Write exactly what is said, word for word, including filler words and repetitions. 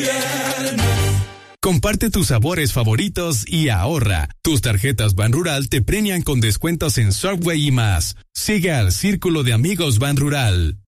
Comparte tus sabores favoritos y ahorra. Tus tarjetas Banrural te premian con descuentos en Subway y más. Sigue al Círculo de Amigos Banrural.